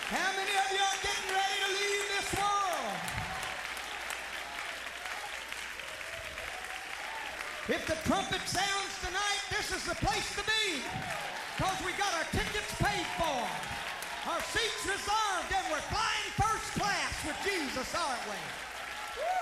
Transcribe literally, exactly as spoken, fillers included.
How many of you are getting ready to leave this world? If the trumpet sounds tonight, this is the place to be. Because we got our tickets paid for. Our seats reserved, and we're flying first class with Jesus, aren't we?